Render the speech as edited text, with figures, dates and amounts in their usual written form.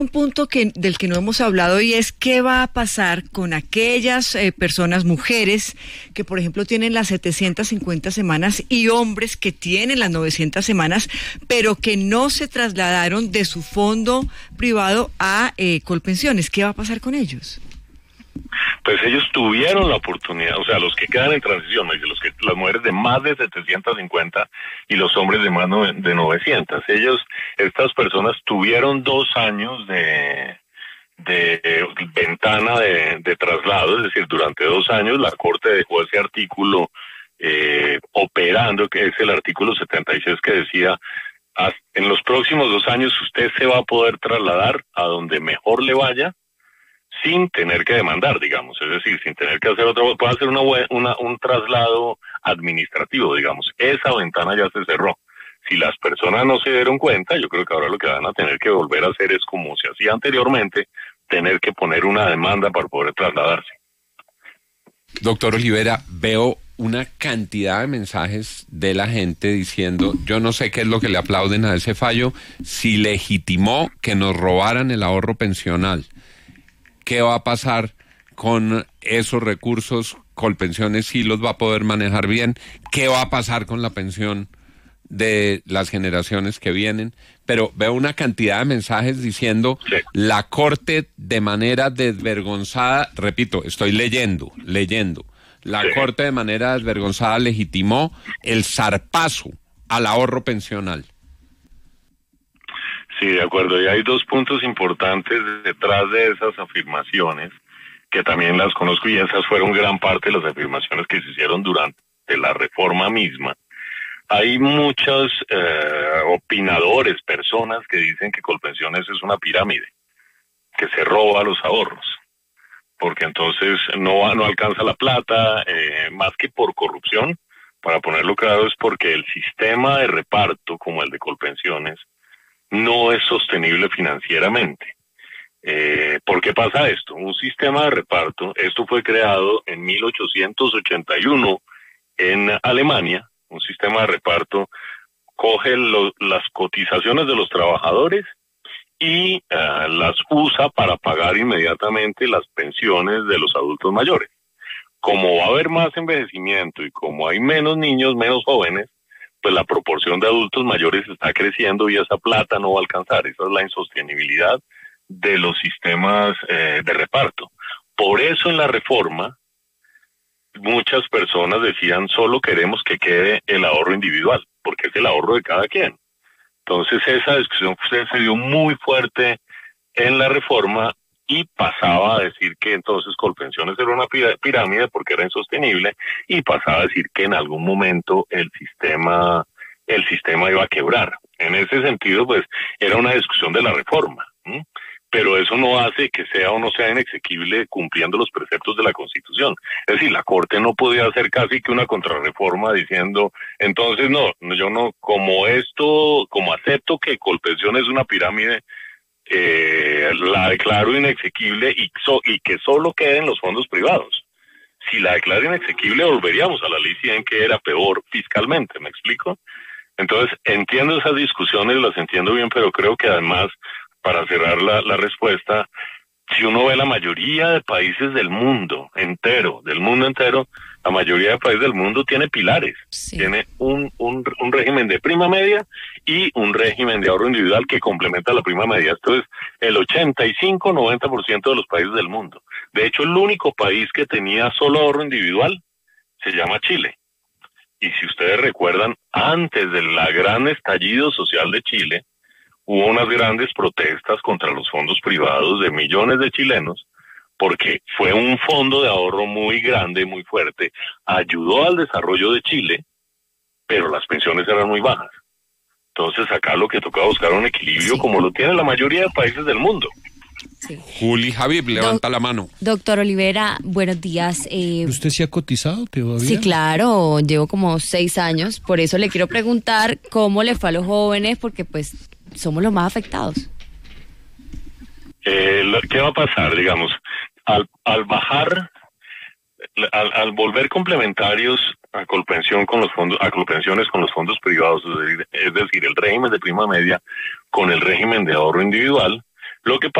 Un punto del que no hemos hablado y es qué va a pasar con aquellas personas, mujeres, que por ejemplo tienen las 750 semanas y hombres que tienen las 900 semanas, pero que no se trasladaron de su fondo privado a Colpensiones. ¿Qué va a pasar con ellos? Pues ellos tuvieron la oportunidad, o sea, los que quedan en transición, las mujeres de más de 750 y los hombres de más de 900. Estas personas tuvieron 2 años de ventana de traslado, es decir, durante 2 años la Corte dejó ese artículo operando, que es el artículo 76 que decía, en los próximos 2 años usted se va a poder trasladar a donde mejor le vaya, sin tener que demandar, digamos, es decir, sin tener que hacer puede hacer un traslado administrativo, digamos. Esa ventana ya se cerró. Si las personas no se dieron cuenta, yo creo que ahora lo que van a tener que volver a hacer es, como se hacía anteriormente, tener que poner una demanda para poder trasladarse. Doctor Olivera, veo una cantidad de mensajes de la gente diciendo, yo no sé qué es lo que le aplauden a ese fallo, si legitimó que nos robaran el ahorro pensional. ¿Qué va a pasar con esos recursos? Colpensiones sí los va a poder manejar bien. ¿Qué va a pasar con la pensión de las generaciones que vienen? Pero veo una cantidad de mensajes diciendo, sí, la Corte de manera desvergonzada, repito, estoy leyendo, la sí, Corte de manera desvergonzada legitimó el zarpazo al ahorro pensional. Sí, de acuerdo. Y hay 2 puntos importantes detrás de esas afirmaciones, que también las conozco, y esas fueron gran parte de las afirmaciones que se hicieron durante la reforma misma. Hay muchos opinadores, personas que dicen que Colpensiones es una pirámide, que se roba los ahorros, porque entonces no alcanza la plata, más que por corrupción, para ponerlo claro, es porque el sistema de reparto, como el de Colpensiones, no es sostenible financieramente. ¿Por qué pasa esto? Un sistema de reparto, esto fue creado en 1881 en Alemania. Un sistema de reparto coge las cotizaciones de los trabajadores y las usa para pagar inmediatamente las pensiones de los adultos mayores. Como va a haber más envejecimiento y como hay menos niños, menos jóvenes, pues la proporción de adultos mayores está creciendo y esa plata no va a alcanzar. Esa es la insostenibilidad de los sistemas de reparto. Por eso en la reforma muchas personas decían, solo queremos que quede el ahorro individual, porque es el ahorro de cada quien. Entonces esa discusión se dio muy fuerte en la reforma y pasaba a decir que entonces Colpensiones era una pirámide porque era insostenible, y pasaba a decir que en algún momento el sistema iba a quebrar. En ese sentido, pues, era una discusión de la reforma, ¿sí? Pero eso no hace que sea o no sea inexequible cumpliendo los preceptos de la Constitución. Es decir, la Corte no podía hacer casi que una contrarreforma diciendo, entonces yo no, como acepto que Colpensiones es una pirámide, la declaro inexequible y que solo queden los fondos privados. Si la declaro inexequible, volveríamos a la ley 100, que era peor fiscalmente, ¿me explico? Entonces, entiendo esas discusiones, las entiendo bien, pero creo que además, para cerrar la respuesta, si uno ve la mayoría de países del mundo entero, la mayoría de países del mundo tiene pilares. Sí. Tiene un régimen de prima media y un régimen de ahorro individual que complementa la prima media. Esto es el 85-90% de los países del mundo. De hecho, el único país que tenía solo ahorro individual se llama Chile. Y si ustedes recuerdan, antes del gran estallido social de Chile, hubo unas grandes protestas contra los fondos privados de millones de chilenos, porque fue un fondo de ahorro muy grande, muy fuerte, ayudó al desarrollo de Chile, pero las pensiones eran muy bajas. Entonces acá lo que toca buscar un equilibrio, sí, como lo tiene la mayoría de países del mundo. Sí. Juli Javib, levanta la mano. Doctor Olivera, buenos días. ¿Usted se ha cotizado todavía? Sí, claro, llevo como 6 años, por eso le quiero preguntar cómo le fue a los jóvenes, porque pues somos los más afectados. ¿Qué va a pasar, digamos? Al bajar, al volver complementarios a Colpensiones con los fondos privados, es decir, el régimen de prima media con el régimen de ahorro individual, Lo que